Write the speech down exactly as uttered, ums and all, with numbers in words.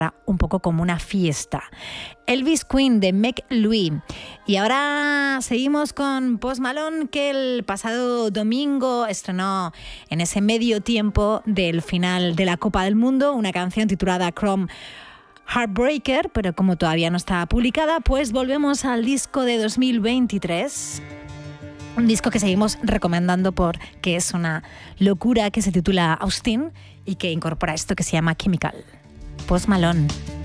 un poco como una fiesta. Elvis Queen de Meg Louis. Y ahora seguimos con Post Malone, que el pasado domingo estrenó en ese medio tiempo del final de la Copa del Mundo una canción titulada Chrome Heartbreaker, pero como todavía no está publicada, pues volvemos al disco de dos mil veintitrés. Un disco que seguimos recomendando porque es una locura, que se titula Austin y que incorpora esto que se llama Chemical. Post Malone.